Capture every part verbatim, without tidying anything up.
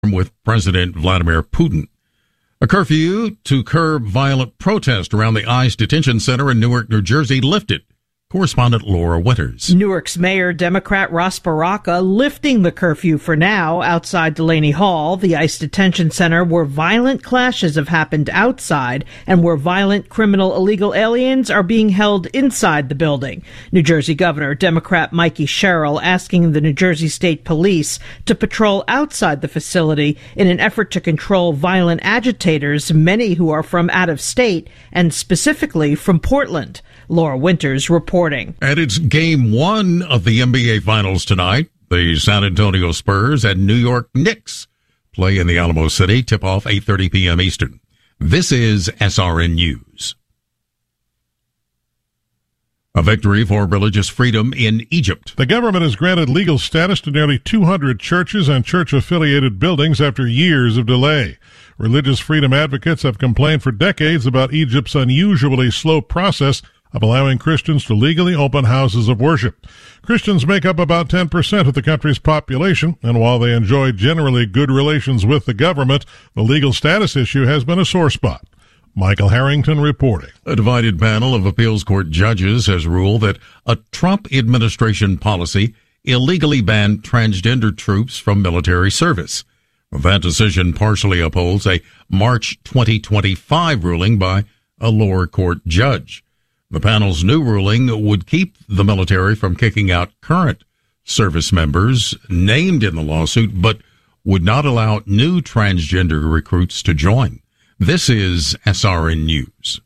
with President Vladimir Putin. A curfew to curb violent protest around the ICE detention center in Newark, New Jersey lifted. Correspondent Laura Winters. Newark's Mayor, Democrat Ras Baraka, lifting the curfew for now outside Delaney Hall, the ICE detention center where violent clashes have happened outside and where violent criminal illegal aliens are being held inside the building. New Jersey Governor, Democrat Mikey Sherrill, asking the New Jersey State Police to patrol outside the facility in an effort to control violent agitators, many who are from out of state and specifically from Portland. Laura Winters reporting. And it's game one of the N B A Finals tonight. The San Antonio Spurs and New York Knicks play in the Alamo City. Tip-off eight thirty p.m. Eastern. This is S R N News. A victory for religious freedom in Egypt. The government has granted legal status to nearly two hundred churches and church-affiliated buildings after years of delay. Religious freedom advocates have complained for decades about Egypt's unusually slow process of allowing Christians to legally open houses of worship. Christians make up about ten percent of the country's population, and while they enjoy generally good relations with the government, the legal status issue has been a sore spot. Michael Harrington reporting. A divided panel of appeals court judges has ruled that a Trump administration policy illegally banned transgender troops from military service. That decision partially upholds a March twenty twenty-five ruling by a lower court judge. The panel's new ruling would keep the military from kicking out current service members named in the lawsuit, but would not allow new transgender recruits to join. This is S R N News.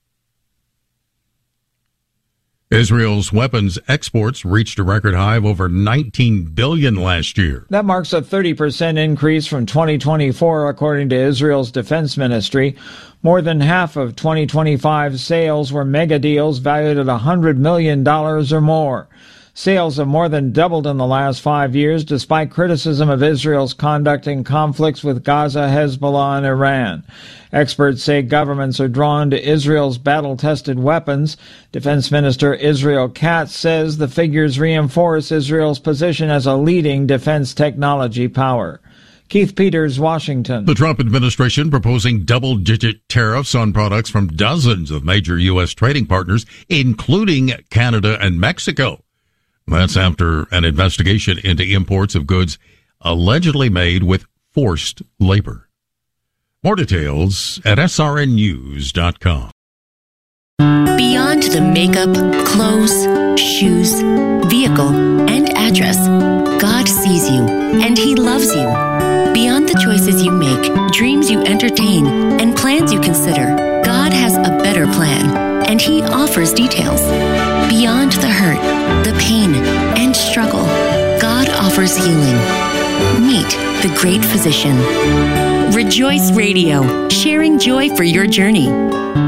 Israel's weapons exports reached a record high of over nineteen billion dollars last year. That marks a thirty percent increase from twenty twenty-four, according to Israel's defense ministry. More than half of twenty twenty-five sales were mega deals valued at one hundred million dollars or more. Sales have more than doubled in the last five years, despite criticism of Israel's conduct in conflicts with Gaza, Hezbollah, and Iran. Experts say governments are drawn to Israel's battle-tested weapons. Defense Minister Israel Katz says the figures reinforce Israel's position as a leading defense technology power. Keith Peters, Washington. The Trump administration proposing double-digit tariffs on products from dozens of major U S trading partners, including Canada and Mexico. That's after an investigation into imports of goods allegedly made with forced labor. More details at S R N news dot com. Beyond the makeup, clothes, shoes, vehicle, and address, God sees you, and He loves you. Beyond the choices you make, dreams you entertain, and plans you consider, God has a better plan, and He offers details. Beyond the hurt, the pain, and struggle, God offers healing. Meet the great physician. Rejoice Radio, sharing joy for your journey.